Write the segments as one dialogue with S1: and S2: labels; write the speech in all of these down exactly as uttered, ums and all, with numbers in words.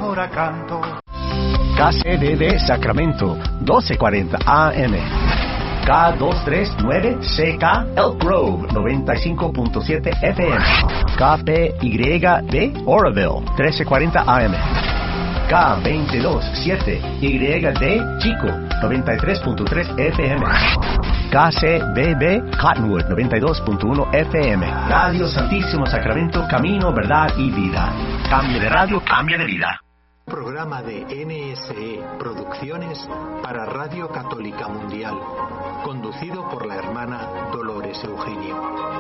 S1: ahora canto.
S2: K C D D Sacramento, doce cuarenta A M. K doscientos treinta y nueve C K Elk Grove, noventa y cinco punto siete F M. K P Y D Oroville, trece cuarenta A M. K veintidós siete Y D Chico, noventa y tres punto tres F M. K C B B Cottonwood, noventa y dos punto uno F M. Radio Santísimo Sacramento, camino, verdad y vida. Cambio de radio, cambio de vida.
S3: Programa de N S E Producciones para Radio Católica Mundial, conducido por la hermana Dolores Eugenio.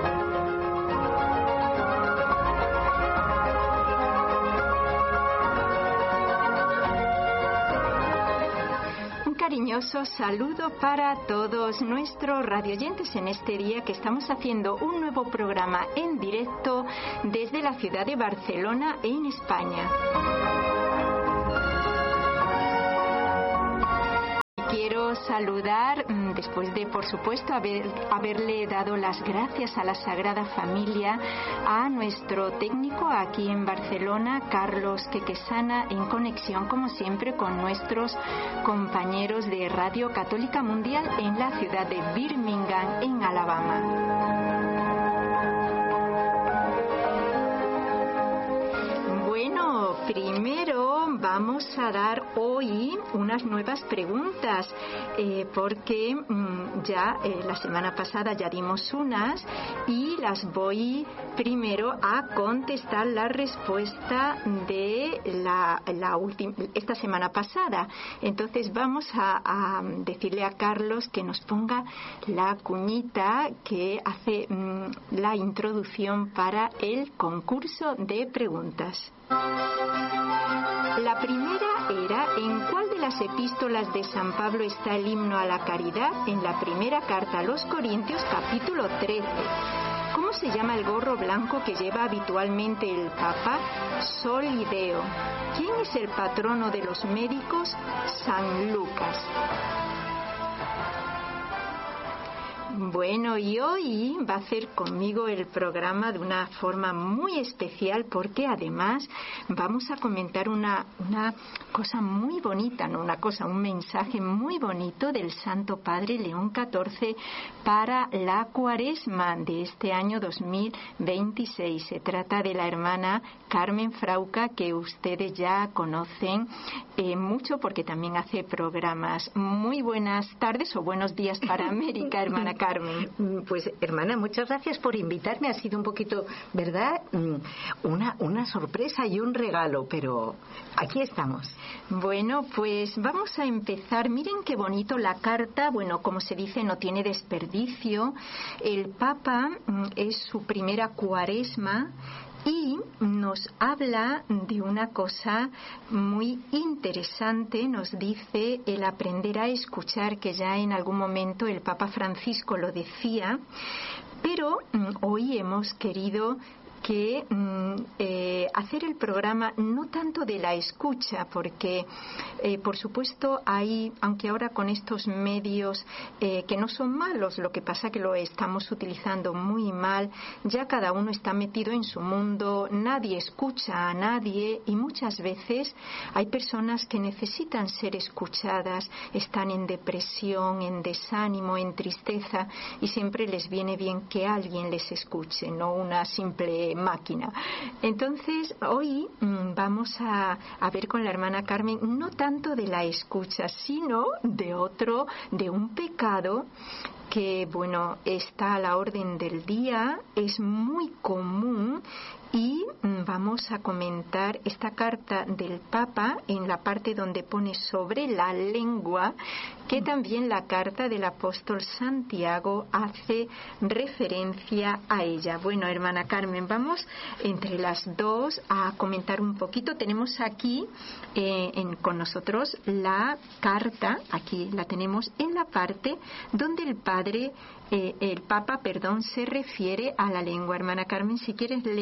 S4: Cariñoso saludo para todos nuestros radioyentes en este día que estamos haciendo un nuevo programa en directo desde la ciudad de Barcelona en España. Quiero saludar, después de, por supuesto, haber, haberle dado las gracias a la Sagrada Familia, a nuestro técnico aquí en Barcelona, Carlos Quequesana, en conexión, como siempre, con nuestros compañeros de Radio Católica Mundial en la ciudad de Birmingham, en Alabama. Bueno, primero vamos a dar hoy unas nuevas preguntas eh, porque mmm, ya eh, la semana pasada ya dimos unas y las voy primero a contestar la respuesta de la, la última esta semana pasada. Entonces vamos a, a decirle a Carlos que nos ponga la cuñita que hace mmm, la introducción para el concurso de preguntas. La primera era: ¿en cuál de las epístolas de San Pablo está el himno a la caridad? En la primera carta a los Corintios, capítulo trece. ¿Cómo se llama el gorro blanco que lleva habitualmente el Papa? Sol y Deo. ¿Quién es el patrono de los médicos? San Lucas. Bueno, y hoy va a hacer conmigo el programa de una forma muy especial porque además vamos a comentar una, una cosa muy bonita, no una cosa, un mensaje muy bonito del Santo Padre León catorce para la Cuaresma de este año dos mil veintiséis. Se trata de la hermana Carmen Frauca, que ustedes ya conocen eh, mucho porque también hace programas. Muy buenas tardes o buenos días para América, hermana Carmen. Carmen.
S5: Pues hermana, muchas gracias por invitarme. Ha sido un poquito, ¿verdad? Una, una sorpresa y un regalo, pero aquí estamos.
S4: Bueno, pues vamos a empezar. Miren qué bonito la carta. Bueno, como se dice, no tiene desperdicio. El Papa es su primera Cuaresma y nos habla de una cosa muy interesante. Nos dice el aprender a escuchar, que ya en algún momento el Papa Francisco lo decía, pero hoy hemos querido que mm, eh, hacer el programa no tanto de la escucha, porque eh, por supuesto hay, aunque ahora con estos medios eh, que no son malos, lo que pasa que lo estamos utilizando muy mal, ya cada uno está metido en su mundo, nadie escucha a nadie y muchas veces hay personas que necesitan ser escuchadas, están en depresión, en desánimo, en tristeza y siempre les viene bien que alguien les escuche, no una simple máquina. Entonces hoy mmm, vamos a, a ver con la hermana Carmen no tanto de la escucha, sino de otro, de un pecado que, bueno, está a la orden del día, es muy común. Y vamos a comentar esta carta del Papa en la parte donde pone sobre la lengua, que también la carta del apóstol Santiago hace referencia a ella. Bueno, hermana Carmen, vamos entre las dos a comentar un poquito. Tenemos aquí eh, en, con nosotros la carta, aquí la tenemos en la parte donde el padre, eh, el Papa, perdón, se refiere a la lengua. Hermana Carmen, si quieres leernos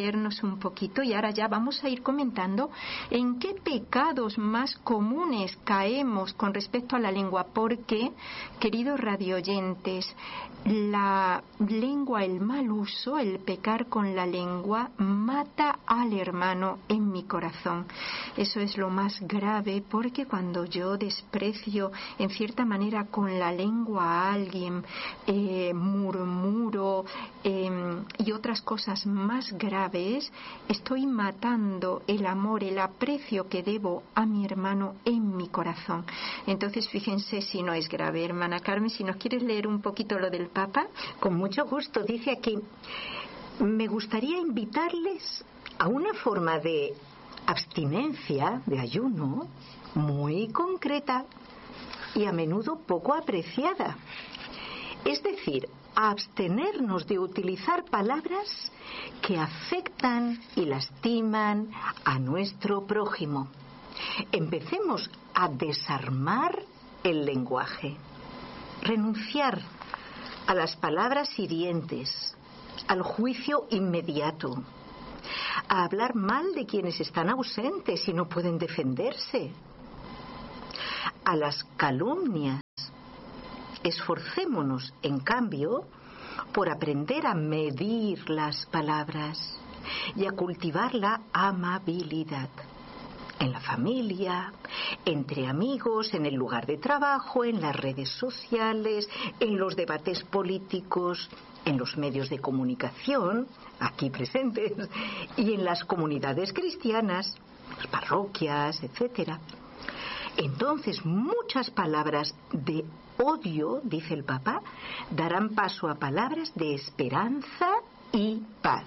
S4: comentamos un poquito y ahora ya vamos a ir comentando en qué pecados más comunes caemos con respecto a la lengua, porque, queridos radioyentes, la lengua, el mal uso, el pecar con la lengua, mata al hermano en mi corazón. Eso es lo más grave, porque cuando yo desprecio en cierta manera con la lengua a alguien, eh, murmuro eh, y otras cosas más graves, estoy matando el amor, el aprecio que debo a mi hermano en mi corazón. Entonces, fíjense si no es grave. Hermana Carmen, si nos quieres leer un poquito lo del Papa.
S5: Con mucho gusto. Dice aquí: me gustaría invitarles a una forma de abstinencia, de ayuno, muy concreta y a menudo poco apreciada. Es decir, a abstenernos de utilizar palabras que afectan y lastiman a nuestro prójimo. Empecemos a desarmar el lenguaje, renunciar a las palabras hirientes, al juicio inmediato, a hablar mal de quienes están ausentes y no pueden defenderse, a las calumnias. Esforcémonos, en cambio, por aprender a medir las palabras y a cultivar la amabilidad. En la familia, entre amigos, en el lugar de trabajo, en las redes sociales, en los debates políticos, en los medios de comunicación, aquí presentes, y en las comunidades cristianas, las parroquias, etcétera. Entonces, muchas palabras de odio, dice el Papa, darán paso a palabras de esperanza y paz.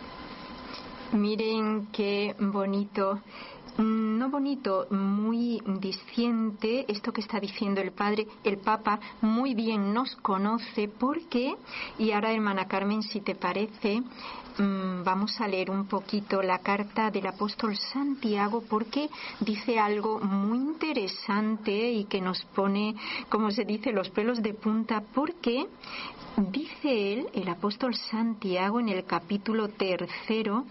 S4: Miren qué bonito. No bonito, muy diciente esto que está diciendo el Padre, el Papa muy bien nos conoce, porque, y ahora hermana Carmen, si te parece, mmm, vamos a leer un poquito la carta del apóstol Santiago, porque dice algo muy interesante y que nos pone, como se dice, los pelos de punta, porque dice él, el apóstol Santiago, en el capítulo tercero,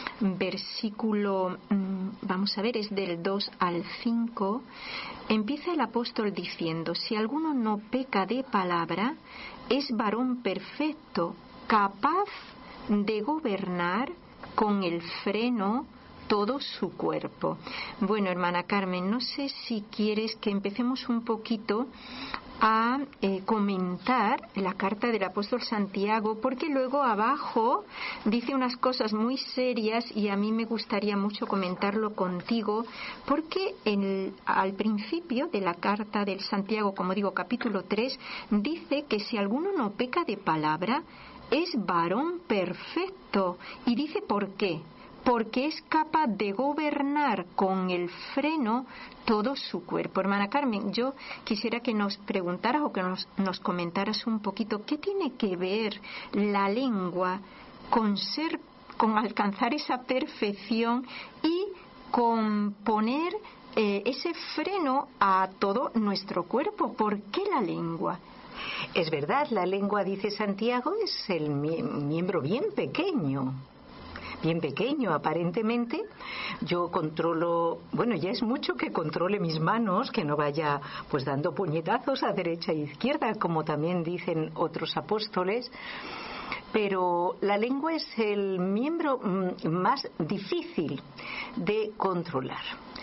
S4: versículo, vamos a ver, es del dos al cinco, empieza el apóstol diciendo: si alguno no peca de palabra, es varón perfecto, capaz de gobernar con el freno todo su cuerpo. Bueno, hermana Carmen, no sé si quieres que empecemos un poquito a eh, comentar la carta del apóstol Santiago, porque luego abajo dice unas cosas muy serias y a mí me gustaría mucho comentarlo contigo, porque en, al principio de la carta del Santiago, como digo, capítulo tres, dice que si alguno no peca de palabra, es varón perfecto, y dice por qué. Porque es capaz de gobernar con el freno todo su cuerpo. Hermana Carmen, yo quisiera que nos preguntaras o que nos, nos comentaras un poquito qué tiene que ver la lengua con ser, con alcanzar esa perfección y con poner eh, ese freno a todo nuestro cuerpo. ¿Por qué la lengua?
S5: Es verdad, la lengua, dice Santiago, es el mi- miembro bien pequeño. bien pequeño aparentemente. Yo controlo, bueno, ya es mucho que controle mis manos, que no vaya pues dando puñetazos a derecha e izquierda, como también dicen otros apóstoles, pero la lengua es el miembro mm, más difícil de controlar.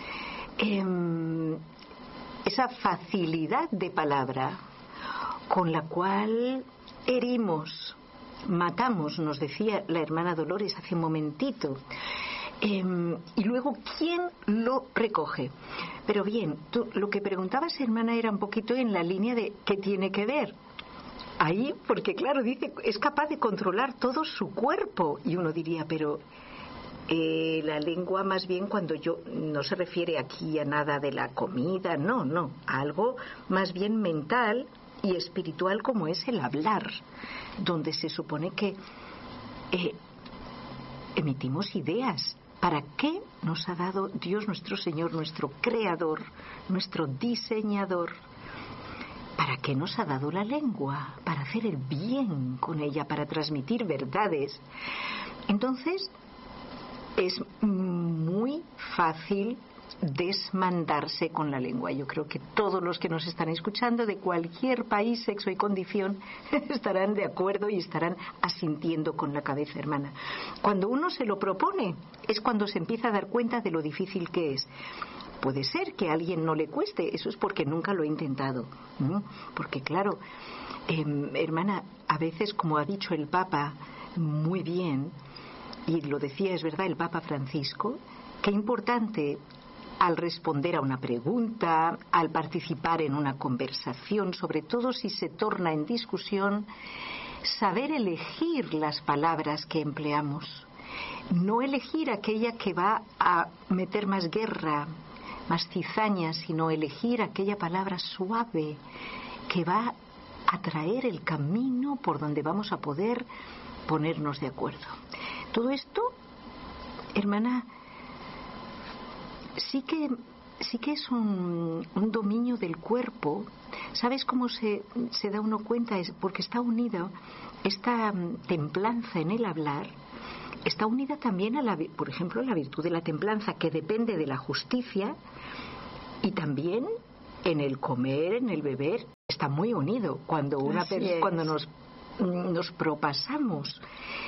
S5: Eh, esa facilidad de palabra con la cual herimos, matamos, nos decía la hermana Dolores hace un momentito, eh, y luego ¿quién lo recoge? Pero bien, tú, lo que preguntabas, hermana, era un poquito en la línea de ¿qué tiene que ver? Ahí, porque claro, dice, es capaz de controlar todo su cuerpo, y uno diría, pero eh, la lengua más bien cuando yo, no se refiere aquí a nada de la comida, no, no, a algo más bien mental y espiritual, como es el hablar, donde se supone que eh, emitimos ideas. ¿Para qué nos ha dado Dios nuestro Señor, nuestro Creador, nuestro Diseñador? ¿Para qué nos ha dado la lengua? Para hacer el bien con ella, para transmitir verdades. Entonces, es muy fácil desmandarse con la lengua. Yo creo que todos los que nos están escuchando de cualquier país, sexo y condición estarán de acuerdo y estarán asintiendo con la cabeza, hermana. Cuando uno se lo propone es cuando se empieza a dar cuenta de lo difícil que es. Puede ser que a alguien no le cueste, eso es porque nunca lo he intentado, ¿no? Porque claro, eh, hermana, a veces, como ha dicho el Papa muy bien, y lo decía, es verdad, el Papa Francisco, qué importante al responder a una pregunta, al participar en una conversación, sobre todo si se torna en discusión, saber elegir las palabras que empleamos. No elegir aquella que va a meter más guerra, más cizaña, sino elegir aquella palabra suave que va a traer el camino por donde vamos a poder ponernos de acuerdo. Todo esto, hermana, sí que sí que es un, un dominio del cuerpo. ¿Sabes cómo se, se da uno cuenta? Es porque está unido esta templanza en el hablar, está unida también a la, por ejemplo, la virtud de la templanza, que depende de la justicia, y también en el comer, en el beber, está muy unido. Cuando una per- cuando nos nos propasamos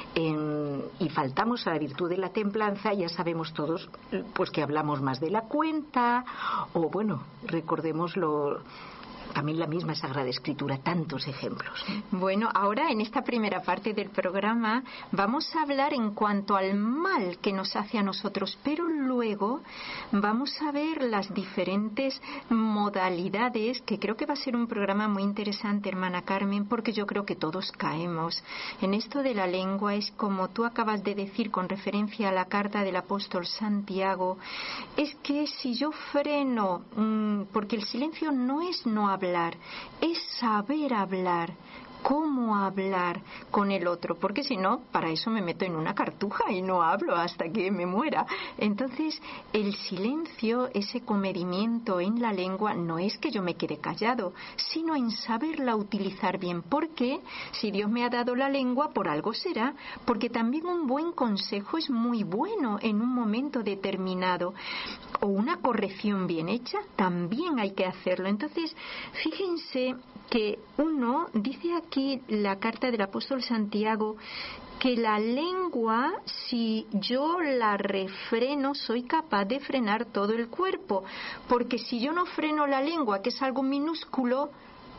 S5: en, y faltamos a la virtud de la templanza, ya sabemos todos pues que hablamos más de la cuenta, o bueno, recordemos lo, también la misma Sagrada Escritura, tantos ejemplos.
S4: Bueno, ahora en esta primera parte del programa vamos a hablar en cuanto al mal que nos hace a nosotros, pero luego vamos a ver las diferentes modalidades, que creo que va a ser un programa muy interesante, hermana Carmen, porque yo creo que todos caemos en esto de la lengua. Es como tú acabas de decir con referencia a la carta del apóstol Santiago, es que si yo freno, mmm, porque el silencio no es no hablar, hablar, es saber hablar, cómo hablar con el otro, porque si no, para eso me meto en una cartuja y no hablo hasta que me muera. Entonces, el silencio, ese comedimiento en la lengua, no es que yo me quede callado, sino en saberla utilizar bien, porque si Dios me ha dado la lengua, por algo será, porque también un buen consejo es muy bueno en un momento determinado, o una corrección bien hecha, también hay que hacerlo. Entonces, fíjense que uno, dice aquí la carta del apóstol Santiago, que la lengua, si yo la refreno, soy capaz de frenar todo el cuerpo, porque si yo no freno la lengua, que es algo minúsculo,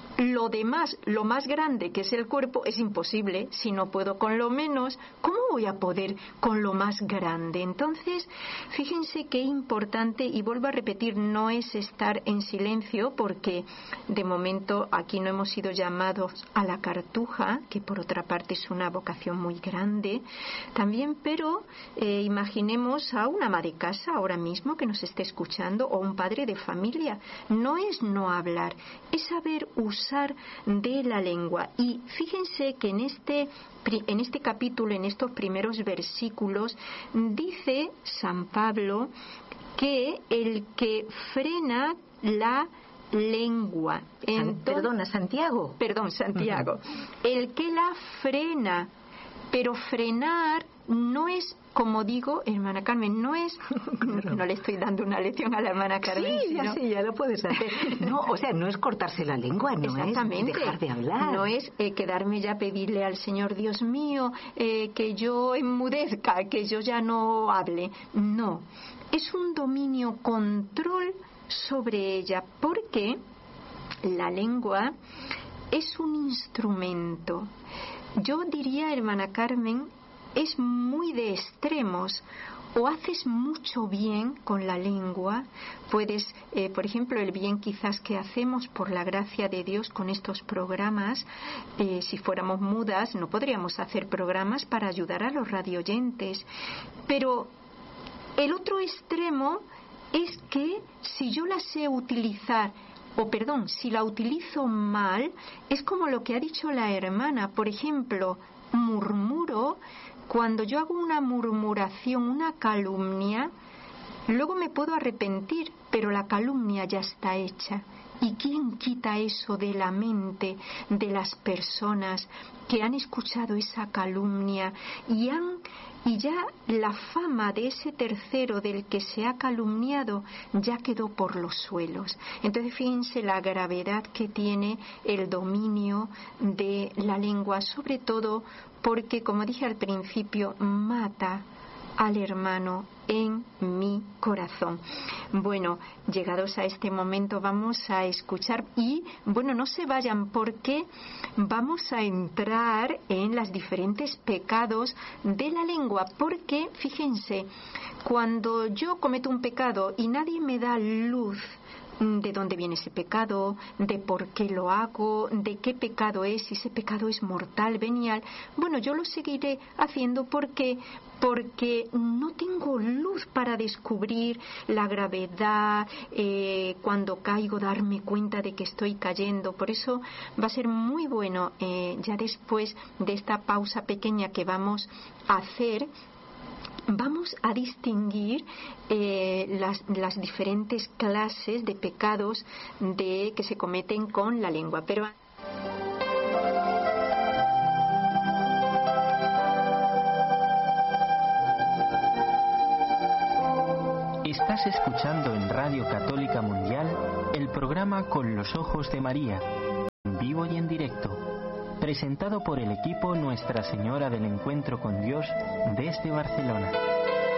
S4: lo demás, lo más grande que es el cuerpo, es imposible. Si no puedo con lo menos, ¿cómo voy a poder con lo más grande? Entonces, fíjense qué importante, y vuelvo a repetir, no es estar en silencio, porque de momento aquí no hemos sido llamados a la cartuja, que por otra parte es una vocación muy grande también, pero eh, imaginemos a una ama de casa ahora mismo que nos esté escuchando, o un padre de familia. No es no hablar, es saber usar de la lengua. Y fíjense que en este en este capítulo, en estos primeros versículos, dice San Pablo que el que frena la lengua,
S5: Entonces, perdona, Santiago.
S4: Perdón, Santiago. Uh-huh. El que la frena, pero frenar no es, como digo, hermana Carmen, no es, claro. No le estoy dando una lección a la hermana Carmen.
S5: Sí, sino... ya, sí, ya lo puedes hacer. No, o sea, no es cortarse la lengua, no
S4: Exactamente.
S5: Es dejar de hablar.
S4: No es eh, quedarme ya a pedirle al Señor, Dios mío, eh, que yo enmudezca, que yo ya no hable. No, es un dominio, control sobre ella, porque la lengua es un instrumento. Yo diría, hermana Carmen, es muy de extremos. O haces mucho bien con la lengua, puedes, eh, por ejemplo, el bien quizás que hacemos por la gracia de Dios con estos programas, eh, si fuéramos mudas no podríamos hacer programas para ayudar a los radioyentes. Pero el otro extremo es que si yo la sé utilizar, o perdón, si la utilizo mal, es como lo que ha dicho la hermana. Por ejemplo, murmuro. Cuando yo hago una murmuración, una calumnia, luego me puedo arrepentir, pero la calumnia ya está hecha. ¿Y quién quita eso de la mente de las personas que han escuchado esa calumnia y han y ya la fama de ese tercero del que se ha calumniado ya quedó por los suelos. Entonces fíjense la gravedad que tiene el dominio de la lengua, sobre todo porque, como dije al principio, mata al hermano en mi corazón. Bueno, llegados a este momento vamos a escuchar y, bueno, no se vayan porque vamos a entrar en los diferentes pecados de la lengua, porque, fíjense, cuando yo cometo un pecado y nadie me da luz de dónde viene ese pecado, de por qué lo hago, de qué pecado es, si ese pecado es mortal, venial, bueno, yo lo seguiré haciendo porque porque no tengo luz para descubrir la gravedad, eh, cuando caigo darme cuenta de que estoy cayendo. Por eso va a ser muy bueno, eh, ya después de esta pausa pequeña que vamos a hacer, vamos a distinguir eh, las, las diferentes clases de pecados de, que se cometen con la lengua. Pero
S1: estás escuchando en Radio Católica Mundial el programa Con los Ojos de María, en vivo y en directo, presentado por el equipo Nuestra Señora del Encuentro con Dios desde Barcelona.